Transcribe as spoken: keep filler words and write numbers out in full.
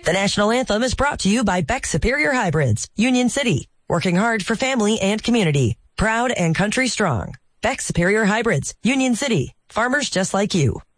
The national anthem is brought to you by Beck Superior Hybrids, Union City, working hard for family and community. Proud and country strong. Beck Superior Hybrids, Union City, farmers just like you.